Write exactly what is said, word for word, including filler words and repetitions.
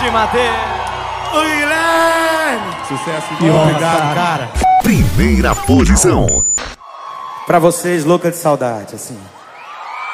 de madeira. Ô, Guilherme! Sucesso de obrigado, cara. Primeira posição. Pra vocês, louca de saudade, assim.